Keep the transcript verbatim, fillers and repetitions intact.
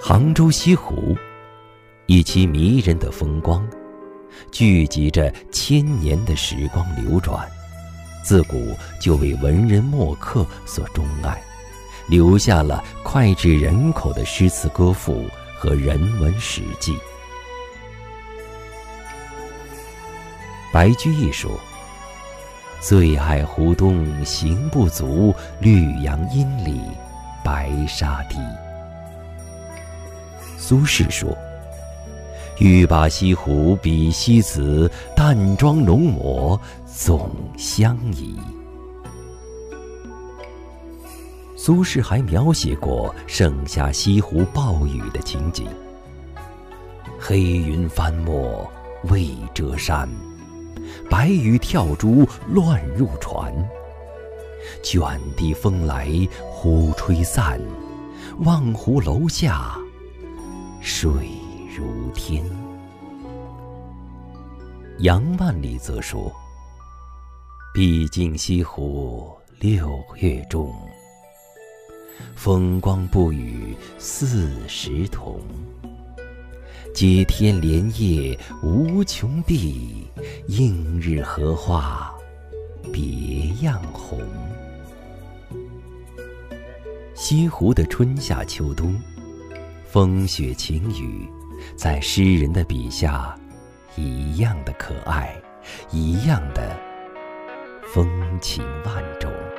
杭州西湖，以其迷人的风光，聚集着千年的时光流转，自古就为文人墨客所钟爱，留下了脍炙人口的诗词歌赋和人文史记。白居易说：“最爱湖东行不足，绿杨阴里白沙堤。”苏轼说：“欲把西湖比西子，淡妆浓抹总相宜。”苏轼还描写过盛夏西湖暴雨的情景：“黑云翻墨未遮山，白鱼跳珠乱入船。卷地风来忽吹散，望湖楼下水如天。”杨万里则说：“毕竟西湖六月中，风光不与四时同。接天莲叶无穷碧，映日荷花别样红。”西湖的春夏秋冬，风雪晴雨，在诗人的笔下一样的可爱，一样的风情万种。